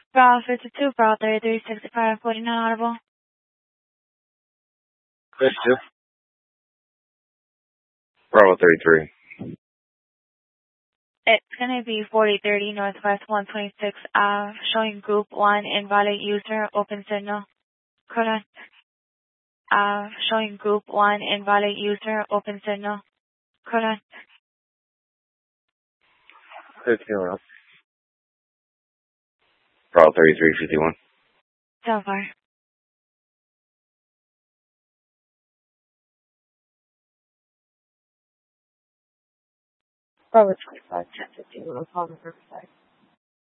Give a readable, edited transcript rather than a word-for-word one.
Bravo 52, Bravo 33, 65, 49 audible. 52. Bravo 33. It's going to be 4030 Northwest 126 Ave, showing group 1 invalid user, open signal. Correct. Showing group 1 invalid user, open signal. Correct. 51. Bravo 33, 51. So far. Bravo 25, 1051, I'm calling the Riverside.